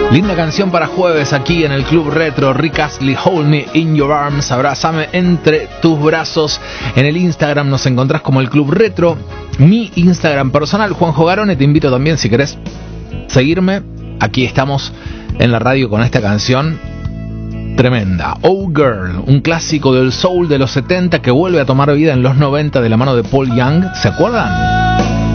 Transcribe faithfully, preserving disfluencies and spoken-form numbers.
Linda canción para jueves aquí en el Club Retro. Rick Astley, Hold Me in Your Arms, abrázame entre tus brazos. En el Instagram nos encontrás como el Club Retro. Mi Instagram personal, Juanjo Garone. Te invito también, si querés seguirme. Aquí estamos en la radio con esta canción tremenda, Oh Girl, un clásico del soul de los setenta que vuelve a tomar vida en los noventa de la mano de Paul Young. ¿Se acuerdan?